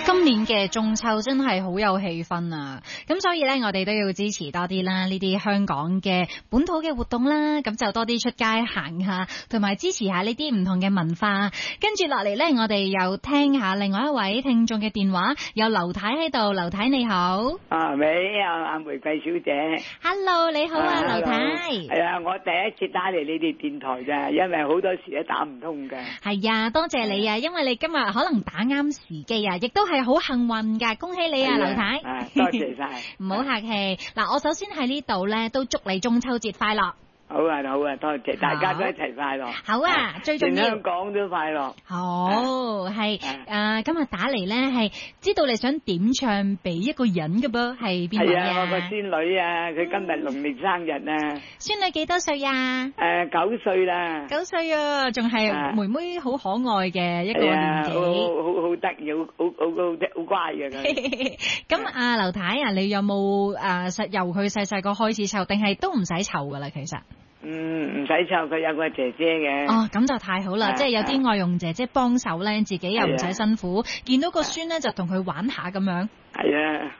今年嘅中秋真係好有氣氛啊！咁所以呢，我哋都要支持多啲啦，呢啲香港嘅本土嘅活動啦，咁就多啲出街行下，同埋支持下呢啲唔同嘅文化。跟住落嚟呢，我哋又聽下另外一位聽眾嘅電話，有劉太喺度，劉太你好。 喂，阿玫瑰小姐。 Hello， 你好啊，劉太。 係啊，我第一次打嚟你哋電台咋，因為好多時都打唔通㗎。 係啊，多謝你啊，因為你今日可能打啱時機啊，亦都係好幸運㗎，恭喜你啊，劉太。 多謝晒。 唔好客氣。嗱，我首先喺呢度咧，都祝你中秋節快樂。 好啊，多謝，大家都一齊快樂。 好啊，最重要。 全香港都快樂。 好，係今日打嚟咧，係知道你想點唱俾一個人嘅噃，係邊位啊？ 係啊，我個孫女啊，佢今日農曆生日啊。 孫女幾多歲啊 ？9歲啦。 9歲啊，仲係妹妹好可愛嘅一個年紀。 好得意，好乖嘅佢。 咁劉太啊，你有冇由佢細細個開始湊，定係都唔使湊噶啦？其實。 唔使湊，佢有個姐姐嘅。 哦，咁就太好啦，即係有啲外傭姐姐幫手咧，自己又唔使辛苦，見到個孫咧就同佢玩下咁樣。 係啊。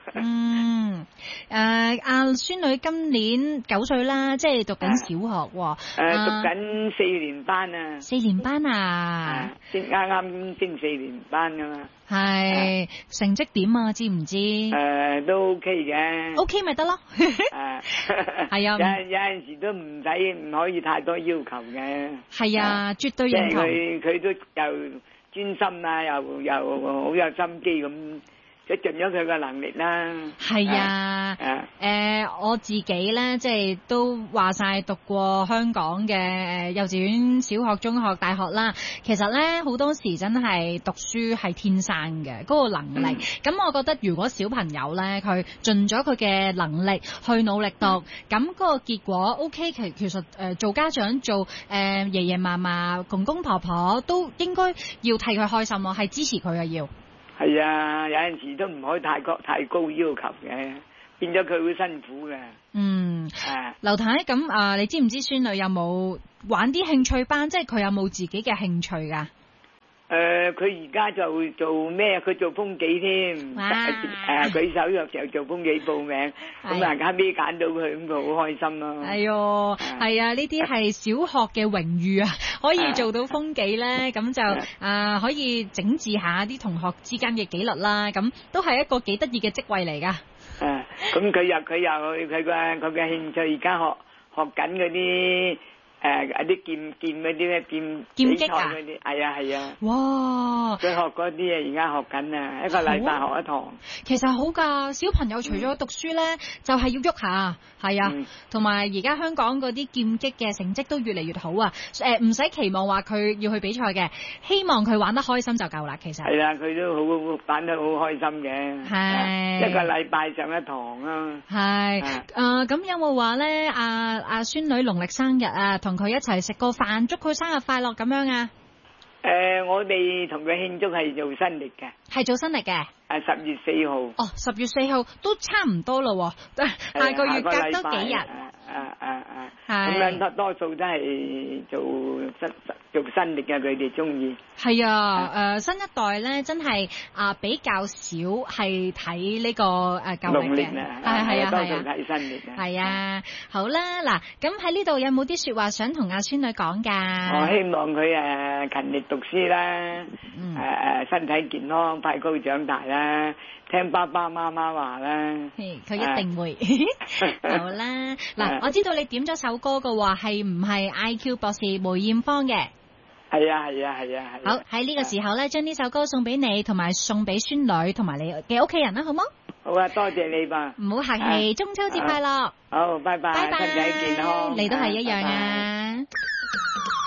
阿孫女今年9歲啦，即係讀緊小學喎。 讀緊4年班啊。 4年班啊？ 先啱升4年班噶嘛。 係成績點啊？知唔知？ 都 OK 嘅。 OK 咪得咯。係啊。有陣時都唔可以太多要求嘅。係啊，絕對認同。 佢都又專心啊，又好有心機咁。即盡咗佢嘅能力啦。係啊， 我自己咧，即係都話晒讀過香港嘅幼稚園、小學、中學、大學啦。其實咧好多時真係讀書係天生嘅嗰個能力。咁我覺得如果小朋友咧佢盡咗佢嘅能力去努力讀，咁嗰個結果 OK。其實做家長做爺爺嫲嫲、公公婆婆都應該要替佢開心咯，係支持佢嘅要。 係啊，有陣時都唔可以太高要求嘅，變咗佢會辛苦嘅。 劉太咁你知唔知孫女有冇玩啲興趣班？即係佢有冇自己嘅興趣㗎？ 佢而家就做咩？佢做風紀添。舉手嘅時候做風紀報名，咁大家尾揀到佢，咁佢好開心咯。 係啊，呢啲係小學嘅榮譽啊，可以做到風紀咧，咁就可以整治下啲同學之間嘅紀律啦，咁都係一個幾得意嘅職位嚟噶。 咁佢嘅興趣而家學緊嗰啲。啲劍嗰啲咧，劍擊啊，嗰啲係啊。哇！佢學嗰啲而家學緊啊，一個禮拜學一堂。 其實好噶，小朋友除咗讀書咧，就係要喐下，係啊。同埋而家香港嗰啲劍擊嘅成績都越嚟越好啊。唔使期望話佢要去比賽嘅，希望佢玩得開心就夠啦。其實係啦，佢都好玩得好開心嘅。係一個禮拜上一堂啊。係咁有冇話咧？阿孫女農曆生日啊，同佢一齊食個飯，祝佢生日快樂咁樣啊？ 我哋同佢慶祝係做新曆嘅。 係做新曆嘅。 10月4號。哦 ，10月4號都差唔多咯，下個月隔多幾日。 咁樣多數都係做新曆嘅，佢哋中意。 係啊，新一代咧真係比較少係睇呢個舊曆嘅。係多數睇新曆嘅。 係啊，好啦，嗱，咁喺呢度有冇啲說話想同阿孫女講㗎？ 我希望佢勤力讀書啦，身體健康，快高長大啦，聽爸爸媽媽話啦。 佢一定會。好啦，嗱，我知道你點咗首歌嘅話，係唔係 IQ 博士梅艷芳嘅？ 係啊。 好，喺呢個時候咧，將呢首歌送俾你，同埋送俾孫女，同埋你嘅屋企人啦，好冇？ 好啊，多謝你吧。 唔好客氣，中秋節快樂。 好，拜拜。身體健康。 你都係一樣啊。